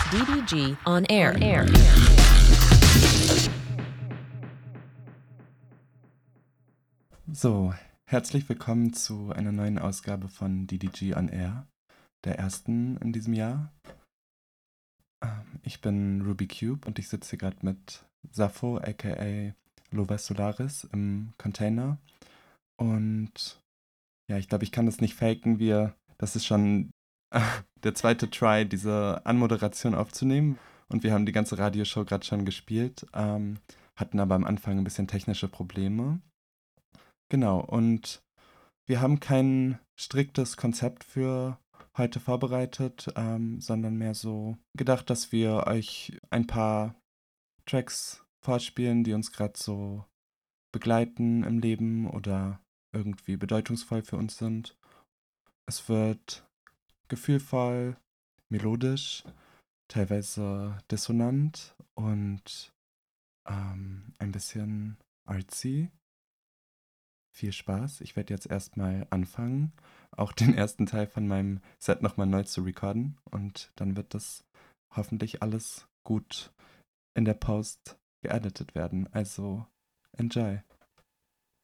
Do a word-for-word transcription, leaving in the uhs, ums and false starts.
D D G on air. On air. So, herzlich willkommen zu einer neuen Ausgabe von D D G on Air, der ersten in diesem Jahr. Ähm, Ich bin Ruby Cube und ich sitze hier gerade mit Sappho aka Lova Solaris im Container. Und ja, ich glaube, ich kann das nicht faken. Wir, das ist schon der zweite Try, diese Anmoderation aufzunehmen. Und wir haben die ganze Radioshow gerade schon gespielt, ähm, hatten aber am Anfang ein bisschen technische Probleme. Genau, und wir haben kein striktes Konzept für heute vorbereitet, ähm, sondern mehr so gedacht, dass wir euch ein paar Tracks vorspielen, die uns gerade so begleiten im Leben oder irgendwie bedeutungsvoll für uns sind. Es wird gefühlvoll, melodisch, teilweise dissonant und ähm, ein bisschen artsy. Viel Spaß. Ich werde jetzt erstmal anfangen, auch den ersten Teil von meinem Set nochmal neu zu recorden und dann wird das hoffentlich alles gut in der Post geeditet werden. Also, enjoy.